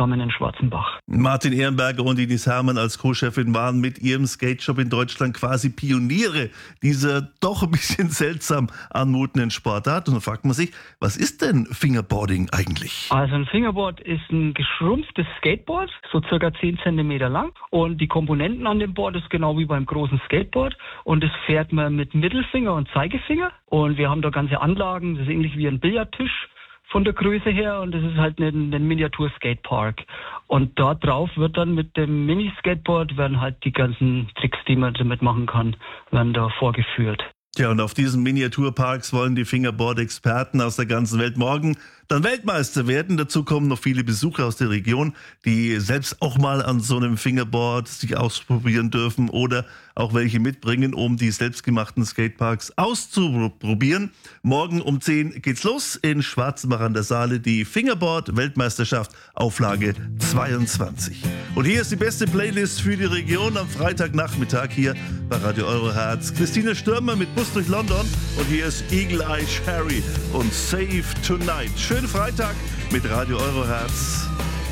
zusammen in Schwarzenbach. Martin Ehrenberger und Ines Hermann als Co-Chefin waren mit ihrem Skate-Shop in Deutschland quasi Pioniere dieser doch ein bisschen seltsam anmutenden Sportart. Und dann fragt man sich, was ist denn Fingerboarding eigentlich? Also ein Fingerboard ist ein geschrumpftes Skateboard, so circa 10 Zentimeter lang. Und die Komponenten an dem Board ist genau wie beim großen Skateboard. Und das fährt man mit Mittelfinger und Zeigefinger. Und wir haben da ganze Anlagen, das ist ähnlich wie ein Billardtisch von der Größe her. Und das ist halt ein Miniatur-Skatepark. Und dort drauf wird dann mit dem Mini-Skateboard werden halt die ganzen Tricks, die man damit machen kann, werden da vorgeführt. Ja, und auf diesen Miniaturparks wollen die Fingerboard-Experten aus der ganzen Welt morgen dann Weltmeister werden. Dazu kommen noch viele Besucher aus der Region, die selbst auch mal an so einem Fingerboard sich ausprobieren dürfen oder auch welche mitbringen, um die selbstgemachten Skateparks auszuprobieren. Morgen um 10 geht's los in Schwarzenbach an der Saale, die Fingerboard-Weltmeisterschaft, Auflage 22. Und hier ist die beste Playlist für die Region am Freitagnachmittag hier bei Radio Eurohertz. Christina Stürmer mit Bus durch London und hier ist Eagle Eye Cherry und Save Tonight. Schönen Freitag mit Radio Eurohertz.